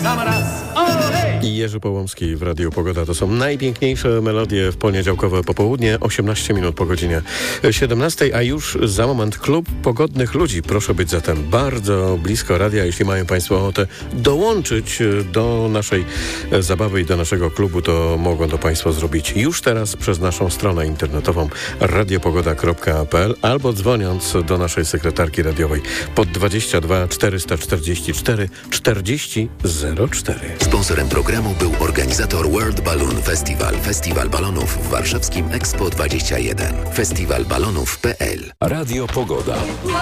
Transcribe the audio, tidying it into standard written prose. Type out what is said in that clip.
I Jerzy Połomski w Radiu Pogoda. To są najpiękniejsze melodie w poniedziałkowe popołudnie, 18 minut po godzinie 17, a już za moment Klub Pogodnych Ludzi. Proszę być zatem bardzo blisko radia, jeśli mają Państwo ochotę dołączyć do naszej zabawy i do naszego klubu, to mogą to Państwo zrobić już teraz przez naszą stronę internetową radiopogoda.pl albo dzwoniąc do naszej sekretarki radiowej pod 22 444 40 04. Sponsorem programu był organizator World Balloon Festival. Festiwal balonów w warszawskim Expo 21. Festiwalbalonów.pl. Radio Pogoda.